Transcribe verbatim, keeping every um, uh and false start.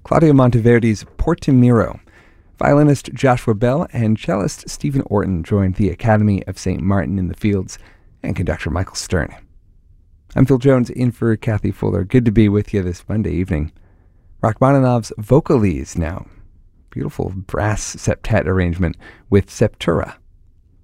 Claudio Monteverdi's Portimiro. Violinist Joshua Bell and cellist Stephen Orton joined the Academy of Saint Martin in the Fields and conductor Michael Stern. I'm Phil Jones, in for Kathy Fuller. Good to be with you this Monday evening. Rachmaninoff's Vocalise now. Beautiful brass septet arrangement with Septura.